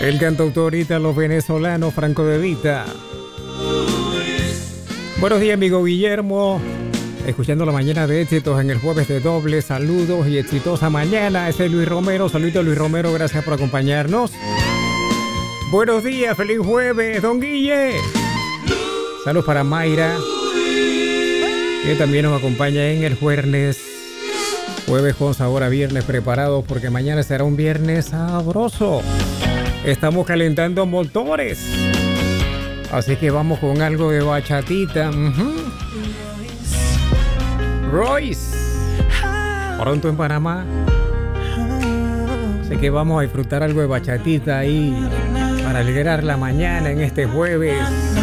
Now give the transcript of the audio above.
El cantautor ítalo venezolano Franco De Vita. Buenos días, amigo Guillermo. Escuchando la mañana de éxitos en el jueves de doble. Saludos y exitosa mañana. Ese es Luis Romero. Saludos, Luis Romero. Gracias por acompañarnos. Buenos días, feliz jueves, don Guille. Saludos para Mayra, que también nos acompaña en el jueves. Jueves con sabor a viernes, preparados porque mañana será un viernes sabroso. Estamos calentando motores. Así que vamos con algo de bachatita. Royce. Pronto en Panamá. Así que vamos a disfrutar algo de bachatita ahí para alegrar la mañana en este jueves.